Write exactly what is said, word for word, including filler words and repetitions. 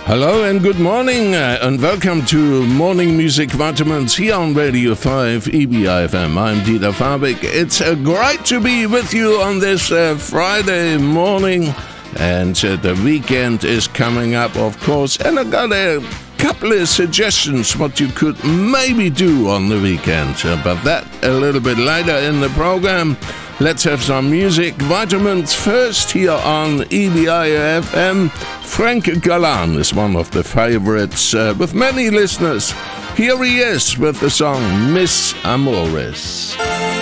Hello and good morning, uh, and welcome to Morning Music Vitamins here on Radio five E B I F M. I'm Dieter Fabik. It's uh, great to be with you on this uh, Friday morning, and uh, the weekend is coming up, of course, and I got a couple of suggestions what you could maybe do on the weekend, uh, but that a little bit later in the program. Let's have some music vitamins first here on E B I F M. Frank Galan is one of the favorites uh, with many listeners. Here he is with the song Miss Amores.